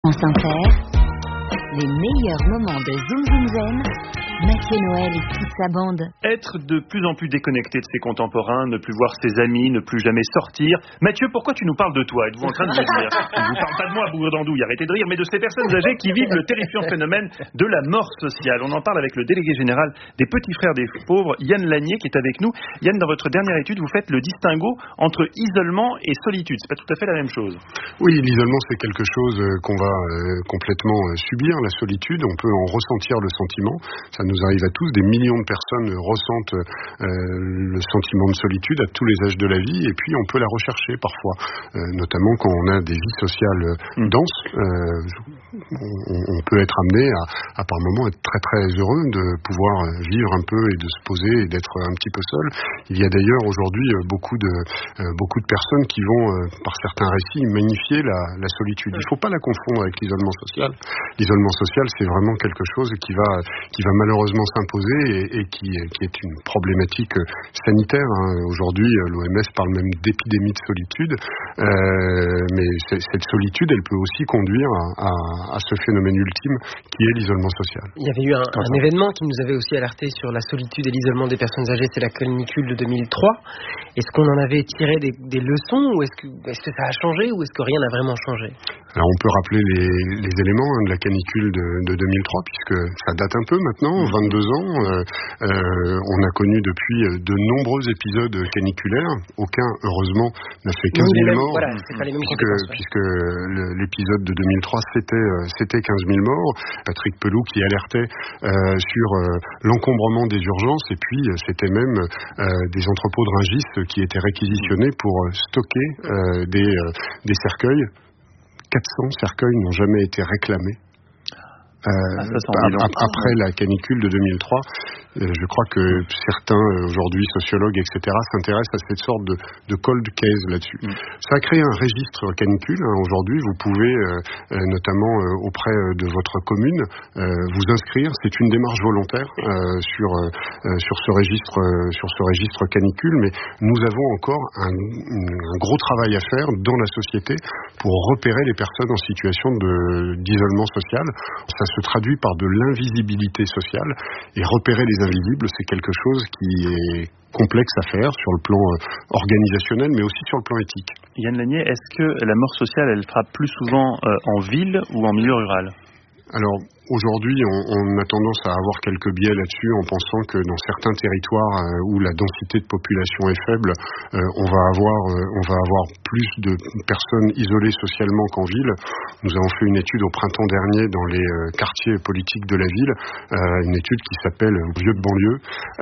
France Inter, les meilleurs moments de Zoom Zoom Zen, Mathieu Noël et toute sa bande. Être de plus en plus déconnecté de ses contemporains, ne plus voir ses amis, ne plus jamais sortir. Mathieu, pourquoi tu nous parles de toi? Êtes-vous en train de me dire? Je ne vous parle pas de moi, bourre d'andouille, arrêtez de rire, mais de ces personnes âgées qui vivent le terrifiant phénomène de la mort sociale. On en parle avec le délégué général des Petits Frères des Pauvres, Yann Lanier, qui est avec nous. Yann, dans votre dernière étude, vous faites le distinguo entre isolement et solitude. C'est pas tout à fait la même chose. Oui, l'isolement, c'est quelque chose qu'on va complètement subir, la solitude. On peut en ressentir le sentiment. Ça nous arrive à tous. Des millions de personnes ressentent le sentiment de solitude à tous les âges de la vie. Et puis, on peut la rechercher parfois, notamment quand on a des vies sociales denses. On peut être amené à par moments être très très heureux de pouvoir vivre un peu et de se poser et d'être un petit peu seul. Il y a d'ailleurs aujourd'hui beaucoup de personnes qui vont, par certains récits, magnifier la solitude. Il ne faut pas la confondre avec l'isolement social. L'isolement social, c'est vraiment quelque chose qui va malheureusement s'imposer et qui est une problématique sanitaire. Aujourd'hui, l'OMS parle même d'épidémie de solitude. Mais cette solitude, elle peut aussi conduire à ce phénomène ultime qui est l'isolement social. Il y avait eu un événement qui nous avait aussi alerté sur la solitude et l'isolement des personnes âgées, c'est la canicule de 2003. Est-ce qu'on en avait tiré des leçons ou est-ce que ça a changé ou est-ce que rien n'a vraiment changé? Alors on peut rappeler les éléments de la canicule de 2003 puisque ça date un peu maintenant, 22 ans. On a connu depuis de nombreux épisodes caniculaires. Aucun, heureusement, n'a fait 15 000 morts. Voilà, c'est pas les mêmes puisque l'épisode de 2003, c'était 15 000 morts. Patrick Pelloux qui alertait sur l'encombrement des urgences et puis c'était même des entrepôts de Rungis qui étaient réquisitionnés pour stocker des cercueils. 400 cercueils n'ont jamais été réclamés. Après la canicule de 2003, je crois que certains aujourd'hui sociologues etc s'intéressent à cette sorte de cold case là-dessus. Ça a créé un registre canicule. Aujourd'hui, vous pouvez notamment auprès de votre commune vous inscrire. C'est une démarche volontaire sur ce registre canicule, mais nous avons encore un gros travail à faire dans la société pour repérer les personnes en situation d'isolement social. Ça se traduit par de l'invisibilité sociale et repérer les invisibles, c'est quelque chose qui est complexe à faire sur le plan organisationnel mais aussi sur le plan éthique. Yann Lanier, est-ce que la mort sociale elle frappe plus souvent en ville ou en milieu rural? Alors aujourd'hui, on a tendance à avoir quelques biais là-dessus en pensant que dans certains territoires où la densité de population est faible, on va avoir plus de personnes isolées socialement qu'en ville. Nous avons fait une étude au printemps dernier dans les quartiers politiques de la ville, une étude qui s'appelle Vieux de banlieue.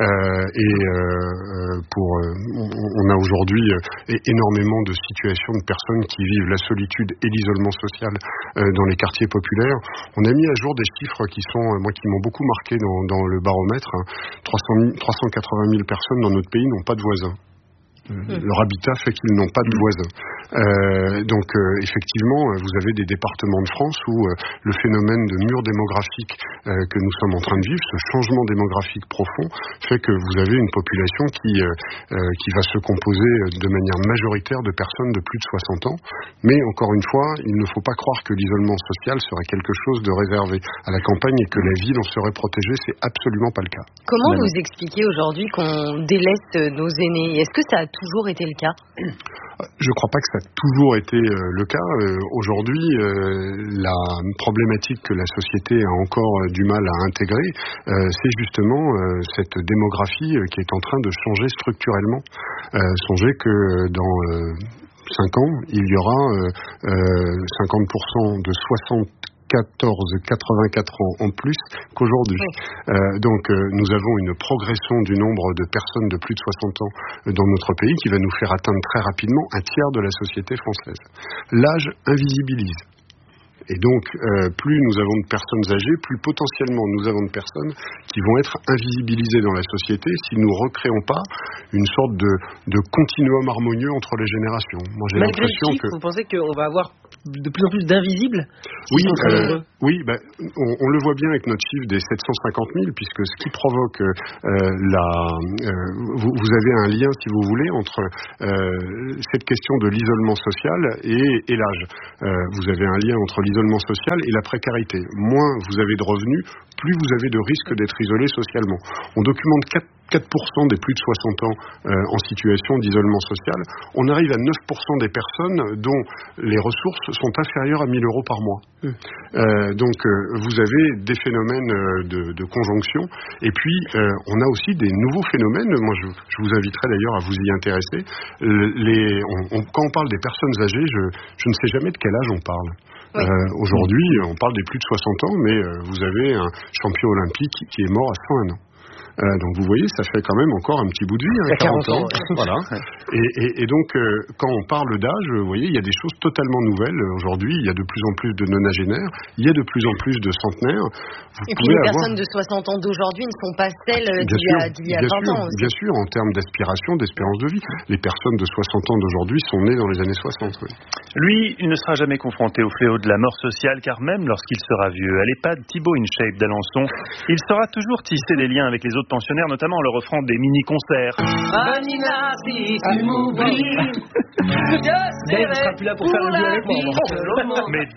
On a aujourd'hui énormément de situations de personnes qui vivent la solitude et l'isolement social dans les quartiers populaires. On a mis à jour des chiffres qui m'ont beaucoup marqué dans le baromètre. 380 000 personnes dans notre pays n'ont pas de voisins. Leur habitat fait qu'ils n'ont pas de voisins. Donc effectivement, vous avez des départements de France où le phénomène de mur démographique que nous sommes en train de vivre, ce changement démographique profond, fait que vous avez une population qui va se composer de manière majoritaire de personnes de plus de 60 ans. Mais encore une fois, il ne faut pas croire que l'isolement social serait quelque chose de réservé à la campagne et que la ville en serait protégée. C'est absolument pas le cas. Comment vous expliquez aujourd'hui qu'on délaisse nos aînés? Est-ce que ça a toujours été le cas? Je ne crois pas que ça a toujours été le cas. Aujourd'hui, la problématique que la société a encore du mal à intégrer, c'est justement cette démographie qui est en train de changer structurellement. Songez que dans 5 ans, il y aura 50% de 84 ans en plus qu'aujourd'hui. Donc nous avons une progression du nombre de personnes de plus de 60 ans dans notre pays qui va nous faire atteindre très rapidement un tiers de la société française. L'âge invisibilise. Et donc, plus nous avons de personnes âgées, plus potentiellement nous avons de personnes qui vont être invisibilisées dans la société si nous ne recréons pas une sorte de continuum harmonieux entre les générations. Moi, j'ai l'impression que... Vous pensez qu'on va avoir de plus en plus d'invisibles? Oui, Oui, on le voit bien avec notre chiffre des 750 000, puisque ce qui provoque vous avez un lien, si vous voulez, entre cette question de l'isolement social et l'âge. Vous avez un lien entre l'isolement social et la précarité. Moins vous avez de revenus, plus vous avez de risque d'être isolé socialement. On documente 4% des plus de 60 ans en situation d'isolement social. On arrive à 9% des personnes dont les ressources sont inférieures à 1 000 € par mois. Donc vous avez des phénomènes de conjonction. Et puis on a aussi des nouveaux phénomènes. Moi je vous inviterai d'ailleurs à vous y intéresser. Quand on parle des personnes âgées, je ne sais jamais de quel âge on parle. Oui. Aujourd'hui, on parle des plus de 60 ans, mais vous avez un champion olympique qui est mort à 101 ans. Donc vous voyez, ça fait quand même encore un petit bout de vie, 40 ans. Voilà. Et donc, quand on parle d'âge, vous voyez, il y a des choses totalement nouvelles. Aujourd'hui, il y a de plus en plus de nonagénaires, il y a de plus en plus de centenaires. Et puis les personnes de 60 ans d'aujourd'hui ne sont pas celles d'il y a 20 ans aussi. Bien sûr, en termes d'aspiration, d'espérance de vie. Les personnes de 60 ans d'aujourd'hui sont nées dans les années 60. Oui. Lui, il ne sera jamais confronté au fléau de la mort sociale, car même lorsqu'il sera vieux, à l'EHPAD Thibaut InShape d'Alençon, il saura toujours tisser des liens avec les autres pensionnaires, notamment en leur offrant des mini-concerts. Vanina, si tu m'oublies, Dave sera plus là pour faire le jeu avec moi. Mais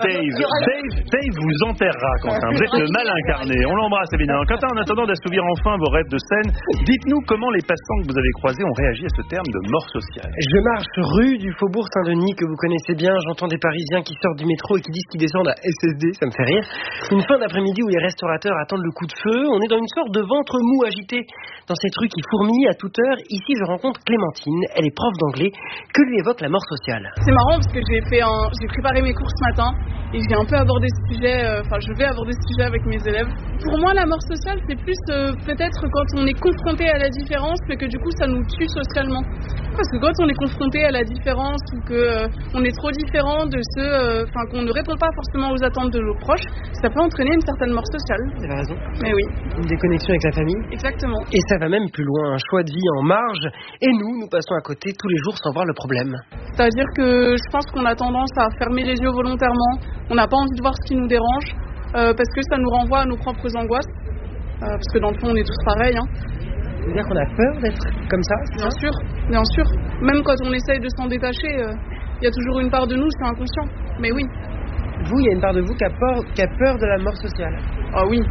Dave vous enterrera, Quentin. Vous êtes le mal incarné. On l'embrasse, évidemment. Quentin, en attendant d'assouvir enfin vos rêves de scène, dites-nous comment les passants que vous avez croisés ont réagi à ce terme de mort sociale. Je marche rue du Faubourg Saint-Denis, que vous connaissez bien. J'entends des Parisiens qui sortent du métro et qui disent qu'ils descendent à SSD. Ça me fait rire. Une fin d'après-midi où les restaurateurs attendent le coup de feu. On est dans une sorte de ventre mou agité dans cette rue qui fourmille à toute heure. Ici, je rencontre Clémentine. Elle est prof d'anglais. Que lui évoque la mort sociale? C'est marrant parce que j'ai préparé mes cours ce matin et j'ai un peu abordé ce sujet, je vais aborder ce sujet avec mes élèves. Pour moi, la mort sociale, c'est plus peut-être quand on est confronté à la différence, mais que du coup, ça nous tue socialement. Parce que quand on est confronté à la différence ou qu'on est trop différent de ceux, qu'on ne répond pas forcément aux attentes de nos proches, ça peut entraîner une certaine mort sociale. Vous avez raison. Mais oui. Une déconnexion avec la famille. Exactement. Et ça va même plus loin, un choix de vie en marge. Et nous passons à côté tous les jours sans voir le problème. C'est-à-dire que je pense qu'on a tendance à fermer les yeux volontairement. On n'a pas envie de voir ce qui nous dérange, parce que ça nous renvoie à nos propres angoisses. Parce que dans le fond, on est tous pareils. Ça veut dire qu'on a peur d'être comme ça? Bien sûr. Même quand on essaye de s'en détacher, il y a toujours une part de nous, c'est inconscient. Mais oui. Vous, il y a une part de vous qui a peur de la mort sociale? Ah oui.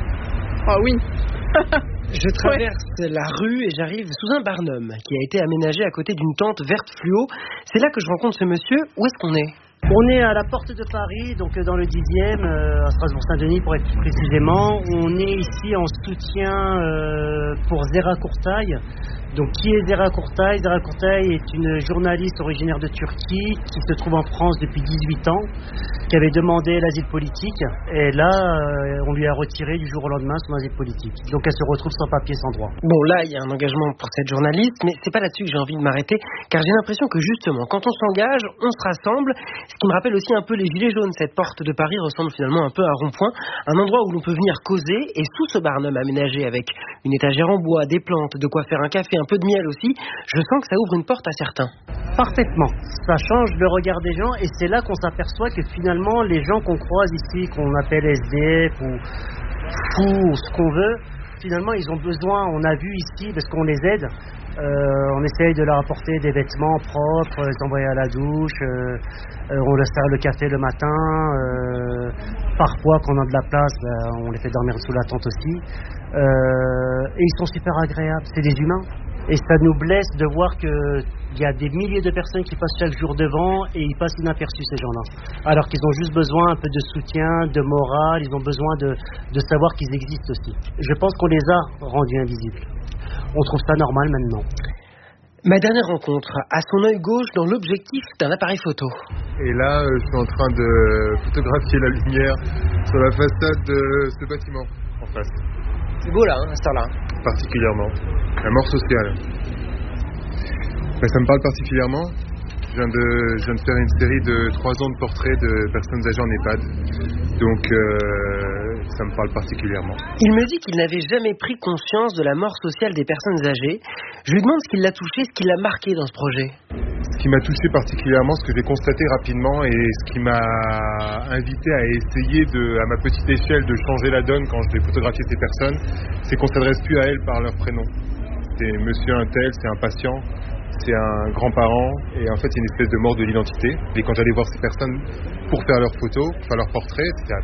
Je traverse la rue et j'arrive sous un barnum qui a été aménagé à côté d'une tente verte fluo. C'est là que je rencontre ce monsieur. Où est-ce qu'on est? On est à la porte de Paris, donc dans le 10e, à Strasbourg-Saint-Denis pour être plus précisément. On est ici en soutien pour Zera Kurtay. Donc qui est Zera Kurtay? Zera Kurtay est une journaliste originaire de Turquie qui se trouve en France depuis 18 ans, qui avait demandé l'asile politique. Et là, on lui a retiré du jour au lendemain son asile politique. Donc elle se retrouve sans papier, sans droit. Bon, là, il y a un engagement pour cette journaliste, mais c'est pas là-dessus que j'ai envie de m'arrêter, car j'ai l'impression que justement, quand on s'engage, on se rassemble. Ce qui me rappelle aussi un peu les gilets jaunes. Cette porte de Paris ressemble finalement un peu à un rond-point, un endroit où l'on peut venir causer. Et sous ce barnum aménagé avec une étagère en bois, des plantes, de quoi faire un café, un peu de miel aussi, je sens que ça ouvre une porte à certains. Parfaitement. Ça change le regard des gens et c'est là qu'on s'aperçoit que finalement les gens qu'on croise ici, qu'on appelle SDF ou fous ou ce qu'on veut, finalement ils ont besoin, on a vu ici, parce qu'on les aide, on essaye de leur apporter des vêtements propres, les envoyer à la douche, on leur sert le café le matin, parfois quand on a de la place, on les fait dormir sous la tente aussi, et ils sont super agréables, c'est des humains. Et ça nous blesse de voir qu'il y a des milliers de personnes qui passent chaque jour devant et ils passent inaperçus ces gens-là. Alors qu'ils ont juste besoin un peu de soutien, de morale, ils ont besoin de savoir qu'ils existent aussi. Je pense qu'on les a rendus invisibles. On trouve ça normal maintenant. Ma dernière rencontre, à son œil gauche dans l'objectif d'un appareil photo. Et là, je suis en train de photographier la lumière sur la façade de ce bâtiment en face. C'est beau là, à ce temps-là. Particulièrement. La mort sociale. Ça me parle particulièrement. Je viens de faire une série de 3 ans de portraits de personnes âgées en EHPAD. Donc, ça me parle particulièrement. Il me dit qu'il n'avait jamais pris conscience de la mort sociale des personnes âgées. Je lui demande ce qui l'a touché, ce qui l'a marqué dans ce projet. Ce qui m'a touché particulièrement, ce que j'ai constaté rapidement et ce qui m'a invité à essayer à ma petite échelle de changer la donne quand je vais photographier ces personnes, c'est qu'on ne s'adresse plus à elles par leur prénom. C'est monsieur un tel, c'est un patient, c'est un grand-parent, et en fait il y a une espèce de mort de l'identité. Et quand j'allais voir ces personnes pour faire leurs photos, pour faire leurs portraits, c'était